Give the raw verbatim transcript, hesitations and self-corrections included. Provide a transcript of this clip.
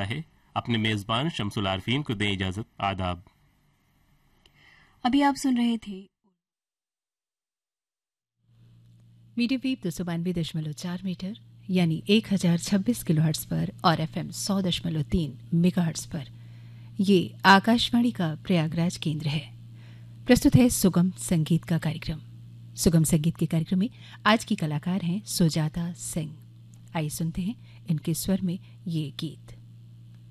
चाहता है। अपने मेजबान शमसुल आरफीन को दें इजाजत। आदाब। अभी आप सुन रहे थे मीडियम वेव दो सौ बानवे दशमलव चार मीटर यानी एक हजार छब्बीस किलो हर्ट्स पर और एफएम सौ दशमलव तीन मेगा हर्ट्स पर। ये आकाशवाणी का प्रयागराज केंद्र है। प्रस्तुत है सुगम संगीत का कार्यक्रम। सुगम संगीत के कार्यक्रम में आज की कलाकार हैं सुजाता सिंह। आइए सुनते हैं इनके स्वर में ये गीत।